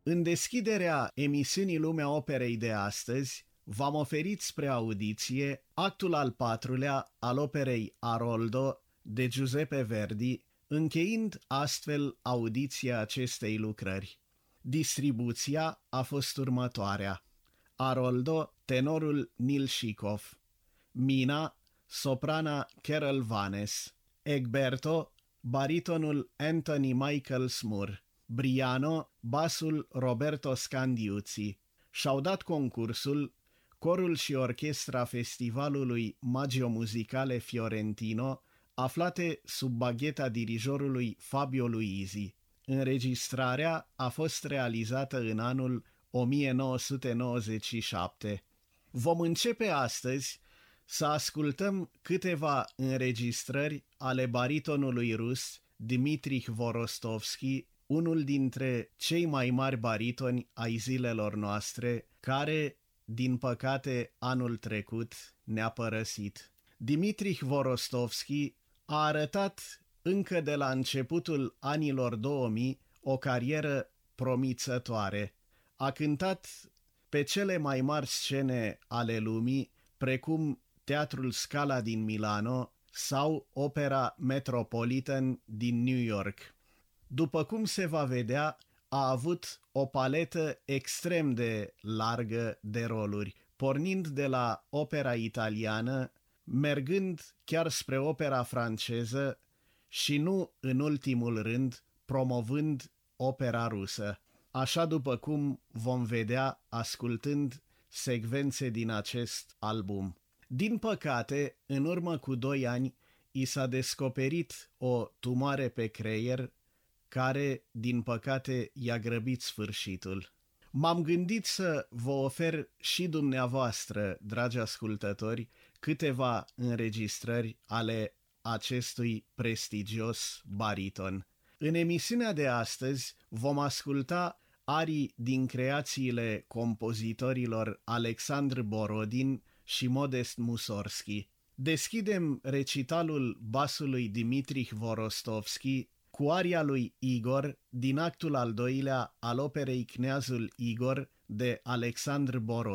În deschiderea emisiunii Lumea Operei de astăzi, v-am oferit spre audiție actul al patrulea al operei Aroldo de Giuseppe Verdi, încheind astfel audiția acestei lucrări. Distribuția a fost următoarea: Aroldo, tenorul Neil Shikov; Mina, soprana Carol Vanes; Egberto, baritonul Anthony Michael Smur; Briano, basul Roberto Scandiuzzi. Și-au dat concursul corul și orchestra Festivalului Maggio Musicale Fiorentino, aflate sub bagheta dirijorului Fabio Luisi. Înregistrarea a fost realizată în anul 1997. Vom începe astăzi să ascultăm câteva înregistrări ale baritonului rus Dmitri Hvorostovski, unul dintre cei mai mari baritoni ai zilelor noastre, care, din păcate, anul trecut ne-a părăsit. Dmitri Hvorostovski a arătat încă de la începutul anilor 2000 o carieră promițătoare. A cântat pe cele mai mari scene ale lumii, precum Teatrul Scala din Milano sau Opera Metropolitan din New York. După cum se va vedea, a avut o paletă extrem de largă de roluri, pornind de la opera italiană, mergând chiar spre opera franceză și, nu în ultimul rând, promovând opera rusă, așa după cum vom vedea ascultând secvențe din acest album. Din păcate, în urmă cu 2 ani, i s-a descoperit o tumoare pe creier care, din păcate, i-a grăbit sfârșitul. M-am gândit să vă ofer și dumneavoastră, dragi ascultători, câteva înregistrări ale acestui prestigios bariton. În emisiunea de astăzi vom asculta arii din creațiile compozitorilor Alexandr Borodin și Modest Mussorgsky. Deschidem recitalul basului Dmitri Hvorostovski cu aria lui Igor din actul al doilea al operei Cneazul Igor de Alexandr Borodin.